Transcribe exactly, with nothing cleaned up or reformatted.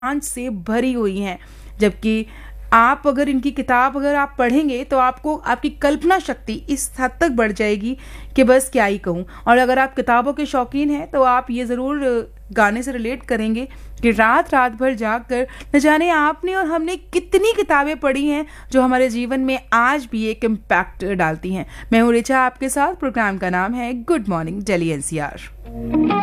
रोमांच से भरी हुई हैं। जबकि आप अगर इनकी किताब अगर आप पढ़ेंगे तो आपको आपकी कल्पना शक्ति इस हद तक बढ़ जाएगी कि बस क्या ही कहूँ। और अगर आप किताबों के शौकीन हैं तो आप ये ज़रूर गाने से रिलेट करेंगे कि रात रात भर जाग कर न जाने आपने और हमने कितनी किताबें पढ़ी हैं जो हमारे जीवन में आज भी एक इम्पैक्ट डालती हैं। मैं हूँ रिचा आपके साथ। प्रोग्राम का नाम है good morning Delhi N C R.